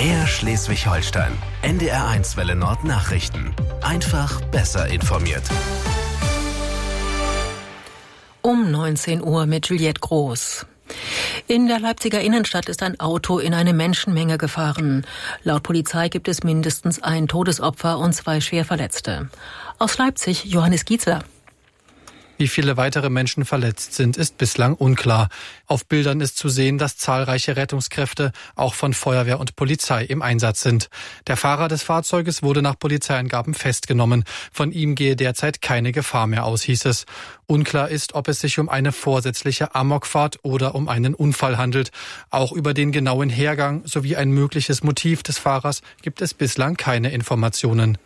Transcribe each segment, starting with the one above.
MDR Schleswig-Holstein. NDR1 Welle Nord Nachrichten. Einfach besser informiert. Um 19 Uhr mit Juliette Groß. In der Leipziger Innenstadt ist ein Auto in eine Menschenmenge gefahren. Laut Polizei gibt es mindestens ein Todesopfer und 2 Schwerverletzte. Aus Leipzig Johannes Giezler. Wie viele weitere Menschen verletzt sind, ist bislang unklar. Auf Bildern ist zu sehen, dass zahlreiche Rettungskräfte, auch von Feuerwehr und Polizei, im Einsatz sind. Der Fahrer des Fahrzeuges wurde nach Polizeiangaben festgenommen. Von ihm gehe derzeit keine Gefahr mehr aus, hieß es. Unklar ist, ob es sich um eine vorsätzliche Amokfahrt oder um einen Unfall handelt. Auch über den genauen Hergang sowie ein mögliches Motiv des Fahrers gibt es bislang keine Informationen.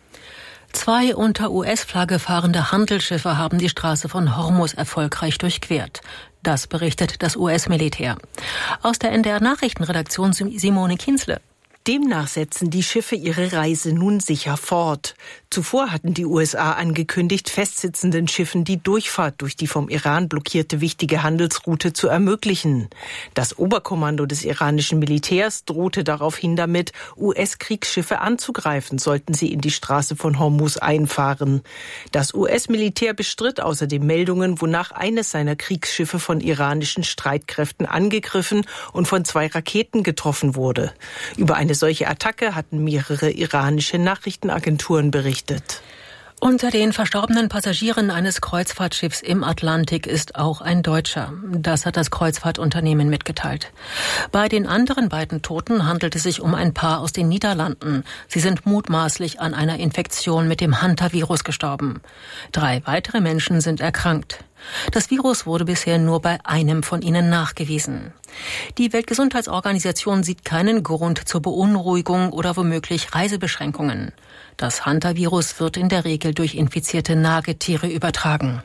2 unter US-Flagge fahrende Handelsschiffe haben die Straße von Hormuz erfolgreich durchquert. Das berichtet das US-Militär. Aus der NDR-Nachrichtenredaktion Simone Kienzle. Demnach setzen die Schiffe ihre Reise nun sicher fort. Zuvor hatten die USA angekündigt, festsitzenden Schiffen die Durchfahrt durch die vom Iran blockierte wichtige Handelsroute zu ermöglichen. Das Oberkommando des iranischen Militärs drohte daraufhin damit, US-Kriegsschiffe anzugreifen, sollten sie in die Straße von Hormuz einfahren. Das US-Militär bestritt außerdem Meldungen, wonach eines seiner Kriegsschiffe von iranischen Streitkräften angegriffen und von 2 Raketen getroffen wurde. Über eine solche Attacke hatten mehrere iranische Nachrichtenagenturen berichtet. Unter den verstorbenen Passagieren eines Kreuzfahrtschiffs im Atlantik ist auch ein Deutscher. Das hat das Kreuzfahrtunternehmen mitgeteilt. Bei den anderen beiden Toten handelt es sich um ein Paar aus den Niederlanden. Sie sind mutmaßlich an einer Infektion mit dem Hantavirus gestorben. 3 weitere Menschen sind erkrankt. Das Virus wurde bisher nur bei einem von ihnen nachgewiesen. Die Weltgesundheitsorganisation sieht keinen Grund zur Beunruhigung oder womöglich Reisebeschränkungen. Das Hantavirus wird in der Regel durch infizierte Nagetiere übertragen.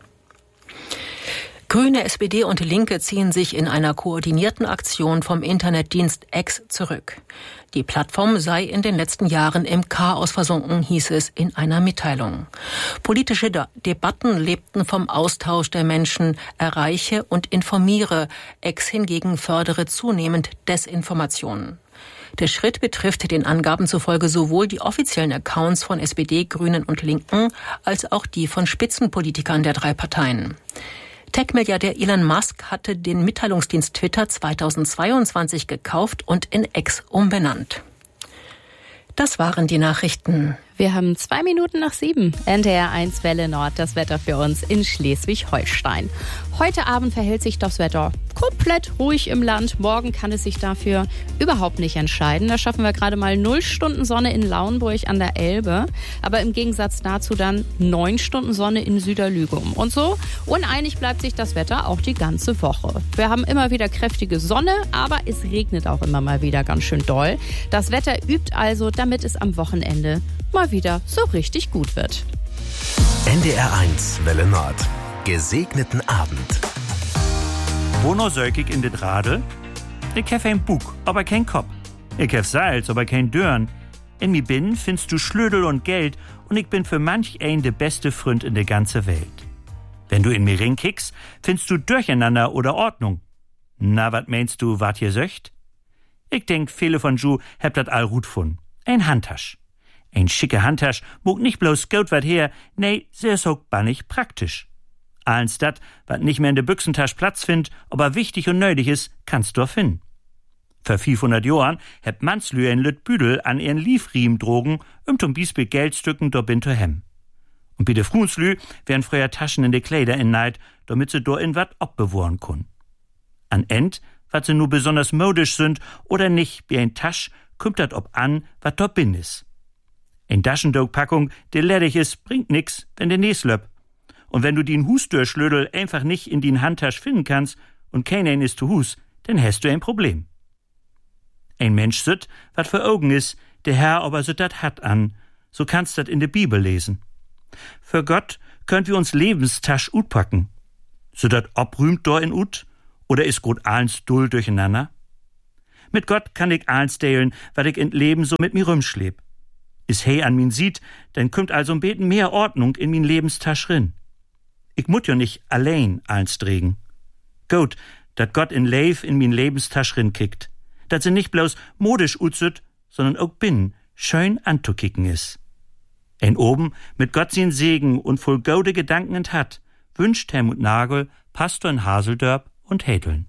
Grüne, SPD und Linke ziehen sich in einer koordinierten Aktion vom Internetdienst X zurück. Die Plattform sei in den letzten Jahren im Chaos versunken, hieß es in einer Mitteilung. Politische Debatten lebten vom Austausch der Menschen, erreiche und informiere. X hingegen fördere zunehmend Desinformation. Der Schritt betrifft den Angaben zufolge sowohl die offiziellen Accounts von SPD, Grünen und Linken als auch die von Spitzenpolitikern der 3 Parteien. Tech-Milliardär Elon Musk hatte den Mitteilungsdienst Twitter 2022 gekauft und in X umbenannt. Das waren die Nachrichten. Wir haben 7:02. NDR1 Welle Nord, das Wetter für uns in Schleswig-Holstein. Heute Abend verhält sich das Wetter komplett ruhig im Land. Morgen kann es sich dafür überhaupt nicht entscheiden. Da schaffen wir gerade mal 0 Stunden Sonne in Lauenburg an der Elbe. Aber im Gegensatz dazu dann 9 Stunden Sonne in Süderlügum. Und so uneinig bleibt sich das Wetter auch die ganze Woche. Wir haben immer wieder kräftige Sonne, aber es regnet auch immer mal wieder ganz schön doll. Das Wetter übt also, damit es am Wochenende mal wieder so richtig gut wird. NDR1 Welle Nord. Gesegneten Abend. Wo soll ich in det Radl? Ich hef ein Bug, aber kein Kopf. Ich hef Salz, aber kein Dörn. In mi Binnen findest du Schlödel und Geld und ich bin für manch ein de beste Freund in der ganze Welt. Wenn du in mir Ring kickst, findest du Durcheinander oder Ordnung. Na, wat meinst du, wat ihr söcht? Ich denk, viele von ju hebt dat all gut fun. Ein Handtasch. Ein schicke Handtasch mog nicht bloß Geld wat her, nee, sie is auch bannig praktisch. Allens dat, wat nicht mehr in de Büchsentasch Platz find, aber wichtig und nötig is, kannst du finden. Für 500 Jahren hebt Manslü in Lütbüdel an ihren Liefriemen drogen, zum Biesbeck Geldstücken do binto hem. Und bei de Frunslü wären früher Taschen in de Kleider in Neid, damit sie do in wat obbewahren kun. An End, wat sie nur besonders modisch sind oder nicht, wie ein Tasch, kümmt dat ob an, wat do bin is. Ein Taschendog-Packung, die ledig is, bringt nix, wenn de Nes löpp. Und wenn du den Husdörschlödel einfach nicht in den Handtasch finden kannst und keiner ist zu Hus, dann hast du ein Problem. Ein Mensch süt, wat für Augen is, der Herr aber süt dat hat an, so kannst dat in der Bibel lesen. Für Gott könnt wir uns Lebenstasch ut packen. So dat obrühmt do in ut, oder is gut allens dull durcheinander? Mit Gott kann ich allens deilen, wat ich in Leben so mit mir rumschleb. Is hey an min sieht, dann kümmt also ein Beten mehr Ordnung in min Lebenstasch rin. Ich mut ja nicht allein allens trägen. Gut, dat Gott in Leif in min Lebenstasch rin kickt. Dat sie nicht bloß modisch utzut, sondern auch binnen schön anzukicken is. En oben mit Gott sin Segen und voll gode Gedanken in hat, wünscht Helmut Nagel, Pastor in Haseldörp und Hädeln.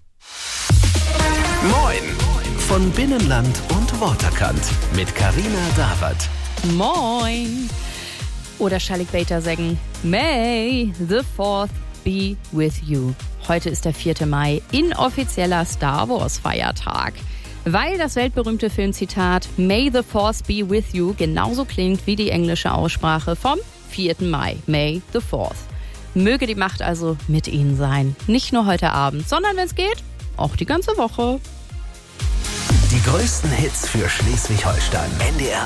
Moin von Binnenland und Waterkant mit Carina Dawert. Moin! Oder soll ich weiter sagen, May the 4th be with you. Heute ist der 4. Mai, inoffizieller Star Wars Feiertag. Weil das weltberühmte Filmzitat May the Force be with you genauso klingt wie die englische Aussprache vom 4. Mai, May the 4th. Möge die Macht also mit Ihnen sein. Nicht nur heute Abend, sondern wenn es geht, auch die ganze Woche. Die größten Hits für Schleswig-Holstein. NDR